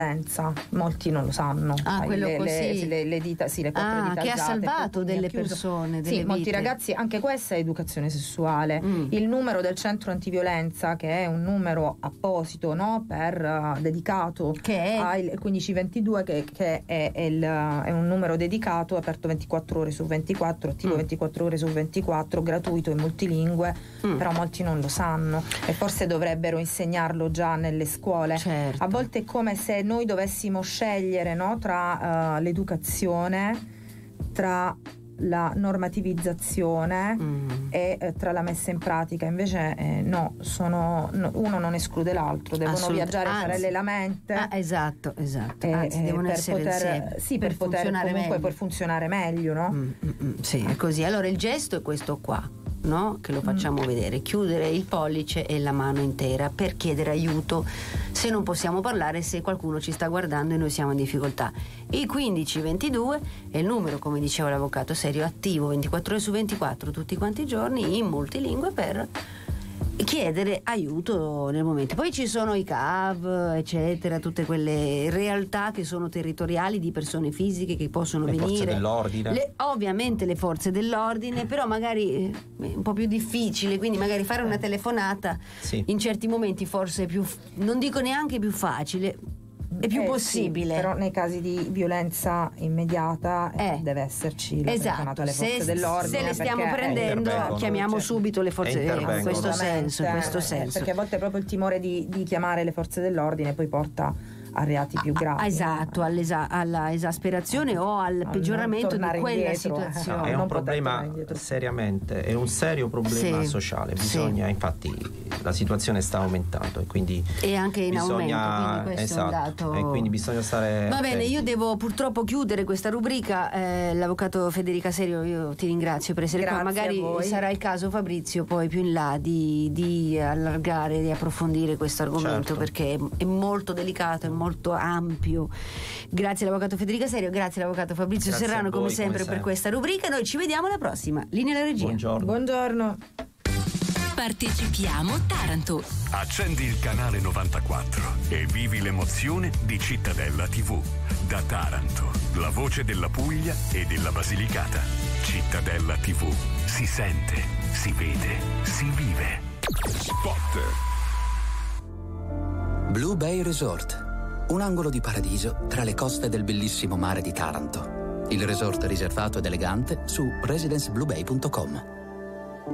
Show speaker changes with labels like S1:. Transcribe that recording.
S1: molti non lo sanno.
S2: Quello così.
S1: Le dita, sì, le quattro dita
S2: che ha
S1: alzate,
S2: salvato delle persone, delle
S1: sì, molti
S2: vite.
S1: ragazzi, anche questa è educazione sessuale. Il numero del centro antiviolenza, che è un numero apposito, no, per dedicato
S2: che è
S1: al 1522, che è un numero dedicato, aperto 24 ore su 24, attivo 24 ore su 24, gratuito e multilingue, però molti non lo sanno e forse dovrebbero insegnarlo già nelle scuole.
S2: Certo.
S1: A volte è come se noi dovessimo scegliere, no, tra l'educazione, tra la normativizzazione e tra la messa in pratica. Invece no, uno non esclude l'altro, devono viaggiare parallelamente.
S2: Esatto. Anzi, devono essere insieme.
S1: Sì, per poter
S2: funzionare
S1: comunque
S2: meglio.
S1: per funzionare meglio, no?
S2: Sì, è così. Allora il gesto è questo qua, no? Che lo facciamo vedere, chiudere il pollice e la mano intera per chiedere aiuto se non possiamo parlare, se qualcuno ci sta guardando e noi siamo in difficoltà. Il 1522 è il numero, come diceva l'avvocato Serio, attivo 24 ore su 24 tutti quanti i giorni in multilingue per chiedere aiuto nel momento. Poi ci sono i CAV, eccetera, tutte quelle realtà che sono territoriali di persone fisiche che possono venire.
S3: Le forze dell'ordine.
S2: Ovviamente le forze dell'ordine, però magari è un po' più difficile, quindi magari fare una telefonata in certi momenti forse è più, non dico neanche più facile, è più possibile.
S1: Sì, però nei casi di violenza immediata deve esserci la telefonata alle forze dell'ordine.
S2: Se le stiamo prendendo, chiamiamo subito le forze in questo senso.
S1: Perché a volte proprio il timore di chiamare le forze dell'ordine poi porta a reati più gravi.
S2: Esatto, alla esasperazione o al peggioramento di quella situazione.
S3: È un problema seriamente, è un serio problema sociale. Bisogna, infatti, la situazione sta aumentando e quindi
S2: e anche in aumento, quindi questo è un dato.
S3: E quindi bisogna stare
S2: Va
S3: attenti.
S2: bene, io devo purtroppo chiudere questa rubrica. L'avvocato Federica Serio, io ti ringrazio per essere qua. Magari sarà il caso, Fabrizio, poi più in là di allargare, di approfondire questo argomento, perché è molto delicato, è molto ampio. Grazie all'avvocato Federica Serio, grazie all'avvocato Fabrizio Serrano, come sempre, per questa rubrica. Noi ci vediamo alla prossima. Linea alla regia.
S1: Buongiorno.
S4: Partecipiamo Taranto.
S5: Accendi il canale 94 e vivi l'emozione di Cittadella TV. Da Taranto, la voce della Puglia e della Basilicata. Cittadella TV. Si sente, si vede, si vive. Spot.
S6: Blue Bay Resort, un angolo di paradiso tra le coste del bellissimo mare di Taranto. Il resort riservato ed elegante su residencebluebay.com.